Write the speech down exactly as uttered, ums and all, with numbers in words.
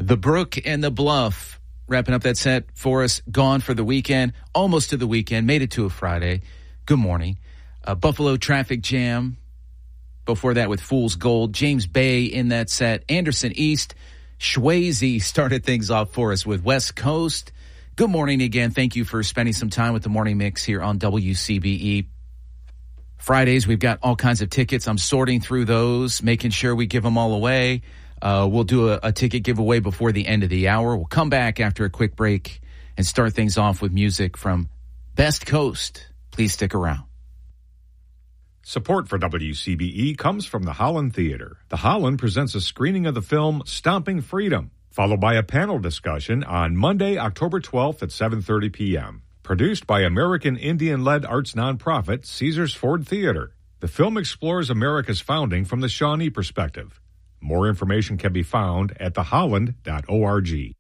The Brook and the Bluff, wrapping up that set for us. Gone for the weekend, almost to the weekend, made it to a Friday. Good morning. Uh, Buffalo Traffic Jam. Before that with Fool's Gold. James Bay in that set. Anderson East. Swayze started things off for us with West Coast. Good morning again. Thank you for spending some time with the Morning Mix here on W C B E. Fridays, we've got all kinds of tickets. I'm sorting through those, making sure we give them all away. Uh, we'll do a, a ticket giveaway before the end of the hour. We'll come back after a quick break and start things off with music from Best Coast. Please stick around. Support for W C B E comes from the Holland Theater. The Holland presents a screening of the film Stomping Freedom, followed by a panel discussion on Monday, October twelfth at seven thirty p.m. Produced by American Indian-led arts nonprofit Caesars Ford Theater. The film explores America's founding from the Shawnee perspective. More information can be found at the holland dot org.